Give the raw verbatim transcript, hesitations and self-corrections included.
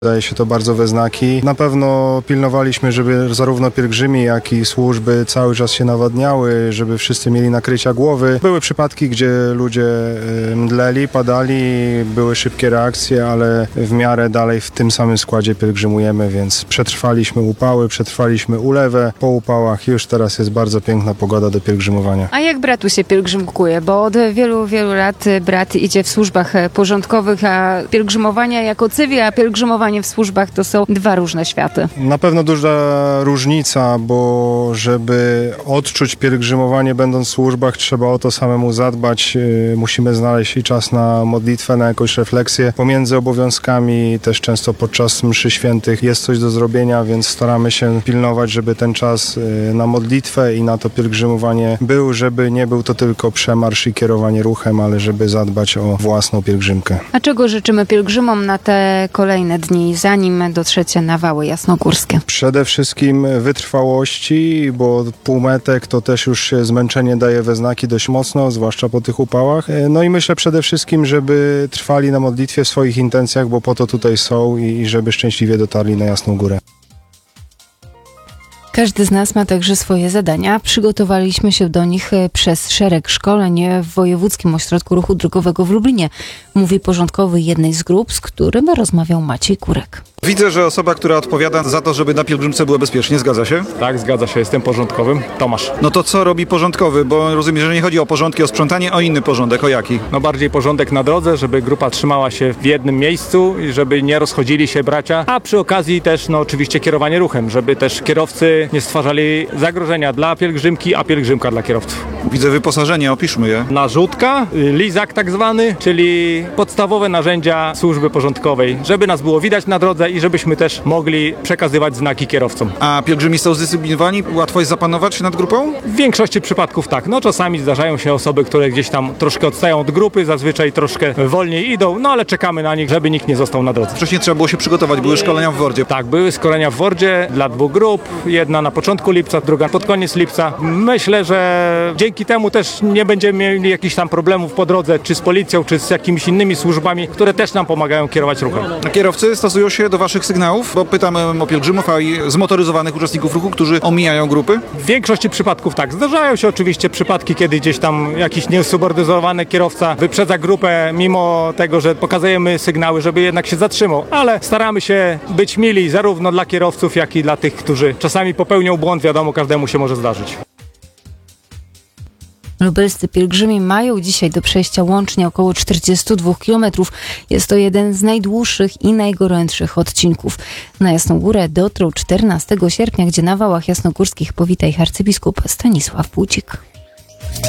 Daje się to bardzo we znaki. Na pewno pilnowaliśmy, żeby zarówno pielgrzymi, jak i służby cały czas się nawadniały, żeby wszyscy mieli nakrycia głowy. Były przypadki, gdzie ludzie mdleli, padali, były szybkie reakcje, ale w miarę dalej w tym samym składzie pielgrzymujemy, więc przetrwaliśmy upały, przetrwaliśmy ulewę. Po upałach już teraz jest bardzo piękna pogoda do pielgrzymowania. A jak bratu się pielgrzymkuje? Bo od wielu, wielu lat brat idzie w służbach porządkowych, a pielgrzymowania jako cywil, a pielgrzymowanie w służbach to są dwa różne światy. Na pewno duża różnica, bo żeby odczuć pielgrzymowanie będąc w służbach, trzeba o to samemu zadbać. Musimy znaleźć i czas na modlitwę, na jakąś refleksję. Pomiędzy obowiązkami też często podczas mszy świętych jest coś do zrobienia, więc staramy się pilnować, żeby ten czas na modlitwę i na to pielgrzymowanie był, żeby nie był to tylko przemarsz i kierowanie ruchem, ale żeby zadbać o własną pielgrzymkę. A czego życzymy pielgrzymom na te kolejne dni, zanim dotrzecie na Wały Jasnogórskie? Przede wszystkim wytrwałości, bo półmetek to też już się zmęczenie daje we znaki dość mocno, zwłaszcza po tych upałach. No i myślę przede wszystkim, żeby trwali na modlitwie w swoich intencjach, bo po to tutaj są i żeby szczęśliwie dotarli na Jasną Górę. Każdy z nas ma także swoje zadania. Przygotowaliśmy się do nich przez szereg szkoleń w Wojewódzkim Ośrodku Ruchu Drogowego w Lublinie, mówi porządkowy jednej z grup, z którym rozmawiał Maciej Kurek. Widzę, że osoba, która odpowiada za to, żeby na pielgrzymce było bezpiecznie, zgadza się? Tak, zgadza się, jestem porządkowym. Tomasz. No to co robi porządkowy? Bo rozumiem, że nie chodzi o porządki, o sprzątanie, o inny porządek. O jaki? No bardziej porządek na drodze, żeby grupa trzymała się w jednym miejscu i żeby nie rozchodzili się bracia, a przy okazji też no oczywiście kierowanie ruchem, żeby też kierowcy nie stwarzali zagrożenia dla pielgrzymki, a pielgrzymka dla kierowców. Widzę wyposażenie, opiszmy je. Narzutka, lizak tak zwany, czyli podstawowe narzędzia służby porządkowej, żeby nas było widać na drodze i żebyśmy też mogli przekazywać znaki kierowcom. A pielgrzymi są zdyscyplinowani? Łatwo jest zapanować nad grupą? W większości przypadków tak. No czasami zdarzają się osoby, które gdzieś tam troszkę odstają od grupy, zazwyczaj troszkę wolniej idą, no ale czekamy na nich, żeby nikt nie został na drodze. Wcześniej trzeba było się przygotować, były szkolenia w Wordzie. Tak, były szkolenia w Wordzie dla dwóch grup, jedna na początku lipca, druga pod koniec lipca. Myślę, że dzięki temu też nie będziemy mieli jakichś tam problemów po drodze, czy z policją, czy z jakimiś innymi służbami, które też nam pomagają kierować ruchem. A kierowcy stosują się do waszych sygnałów, bo pytamy o pielgrzymów, a i zmotoryzowanych uczestników ruchu, którzy omijają grupy? W większości przypadków tak. Zdarzają się oczywiście przypadki, kiedy gdzieś tam jakiś niesubordynowany kierowca wyprzedza grupę, mimo tego, że pokazujemy sygnały, żeby jednak się zatrzymał, ale staramy się być mili zarówno dla kierowców, jak i dla tych, którzy czasami popełnią błąd, wiadomo, każdemu się może zdarzyć. Lubelscy pielgrzymi mają dzisiaj do przejścia łącznie około czterdzieści dwa kilometrów. Jest to jeden z najdłuższych i najgorętszych odcinków. Na Jasną Górę dotrą czternastego sierpnia, gdzie na Wałach Jasnogórskich powita ich arcybiskup Stanisław Wójcik.